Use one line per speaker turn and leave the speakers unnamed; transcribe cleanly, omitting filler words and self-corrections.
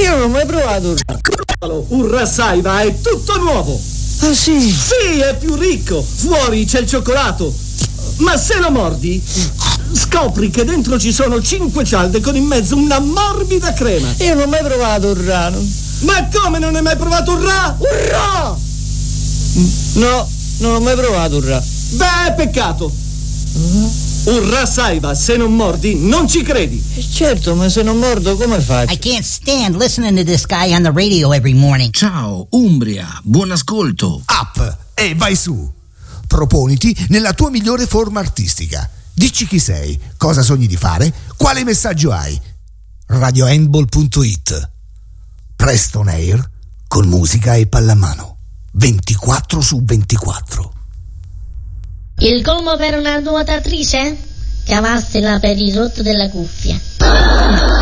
Io non ho mai provato
Un Rassaiba è tutto nuovo.
Ah sì?
Sì, è più ricco. Fuori c'è il cioccolato. Ma se lo mordi, scopri che dentro ci sono 5 cialde con in mezzo una morbida crema.
Io non ho mai provato un rano.
Ma come non hai mai provato un Ra? Urrà!
No, non ho mai provato un rano.
Beh, peccato. Un Rassaiba, se non mordi, non ci credi.
Certo, ma se non mordo come faccio?
I can't stand listening to this guy on the radio every morning.
Ciao, Umbria, buon ascolto.
Up e vai su. Proponiti nella tua migliore forma artistica. Dici chi sei, cosa sogni di fare, quale messaggio hai. radiohandball.it. Preston Air con musica e pallamano. 24/24.
Il colmo per una nuotatrice? Cavarsela per il rotto della cuffia.